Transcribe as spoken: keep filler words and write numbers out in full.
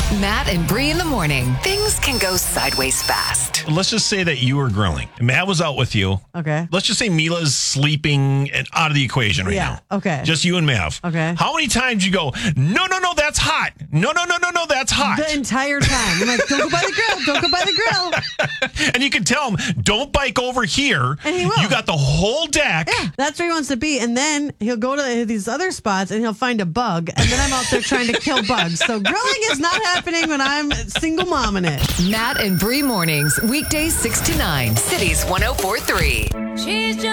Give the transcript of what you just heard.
Matt and Bree in the morning. Things can go sideways fast. Let's just say that you were grilling. Matt was out with you. Okay. Let's just say Mila's sleeping and out of the equation right Yeah, now. okay. Just you and Mav. Okay. How many times you go, no, no, no, that's hot. No, no, no, no, no, that's hot. The entire time. I'm like, don't go by the grill. Don't go by the grill. And you can tell him, don't bike over here. And he will. You got the whole deck. Yeah, that's where he wants to be. And then he'll go to these other spots and he'll find a bug. And then I'm out there trying to kill bugs. So grilling is not happening when I'm single momming it. Matt and Bree mornings, weekdays six to nine. Cities one oh four three. She's just